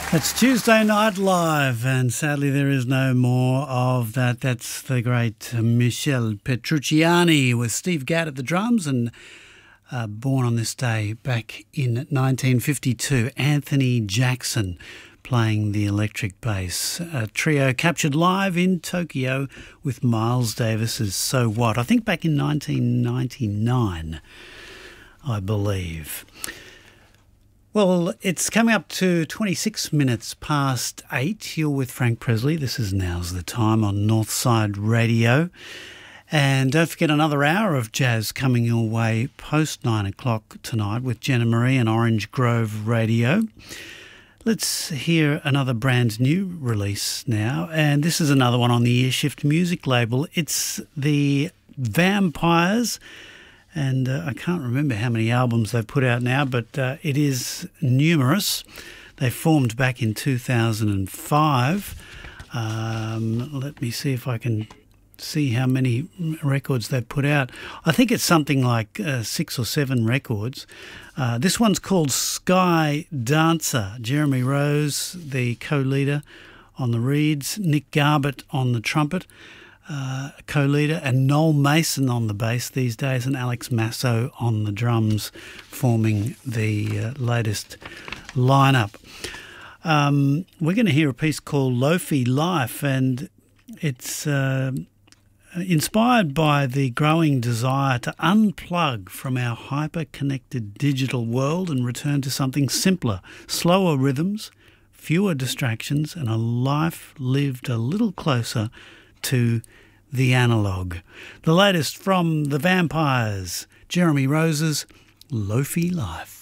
It's Tuesday Night Live, and sadly there is no more of that. That's the great Michel Petrucciani with Steve Gadd at the drums, and born on this day back in 1952, Anthony Jackson playing the electric bass. A trio captured live in Tokyo with Miles Davis's So What, I think back in 1999, I believe. Well, it's coming up to 26 minutes past 8. You're with Frank Presley. This is Now's the Time on Northside Radio. And don't forget another hour of jazz coming your way post 9 o'clock tonight with Jenna Marie and Orange Grove Radio. Let's hear another brand new release now. And this is another one on the Earshift music label. It's the Vampires. And I can't remember how many albums they've put out now, but it is numerous. They formed back in 2005. Let me see if I can see how many records they've put out. I think it's something like 6 or 7 records. This one's called Sky Dancer. Jeremy Rose, the co-leader on the reeds, Nick Garbett on the trumpet, co-leader, and Noel Mason on the bass these days, and Alex Masso on the drums, forming the latest lineup. We're going to hear a piece called Lofi Life, and it's inspired by the growing desire to unplug from our hyper-connected digital world and return to something simpler, slower rhythms, fewer distractions, and a life lived a little closer to the analogue. The latest from the Vampires, Jeremy Rose's Lofi Life.